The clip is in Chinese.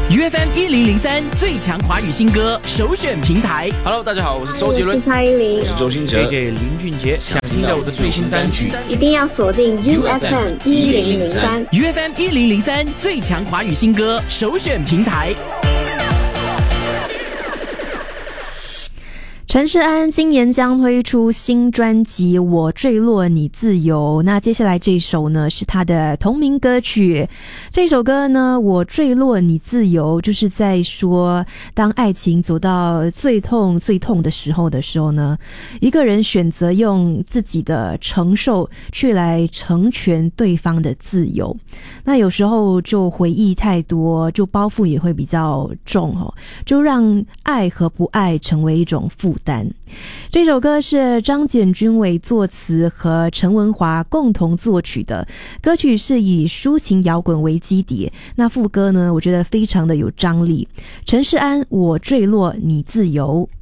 UFM 1003最强华语新歌首选平台。 Hello， 大家好，我是周杰伦， 我是蔡依林， 我是周兴哲 ，JJ 林俊杰。想听到我的最新单曲， 一定要锁定 UFM 1003。 UFM 1003最强华语新歌首选平台。 陈势安今年将推出新专辑《我坠落你自由》，那接下来这首呢是他的同名歌曲。这首歌呢，《我坠落你自由》，就是在说当爱情走到最痛的时候呢，一个人选择用自己的承受去来成全对方的自由。那有时候就回忆太多，就包袱也会比较重就让爱和不爱成为一种负担。这首歌是张简君伟作词和陈文华共同作曲的，歌曲是以抒情摇滚为基底，那副歌呢，我觉得非常的有张力。陈势安，我坠落你自由。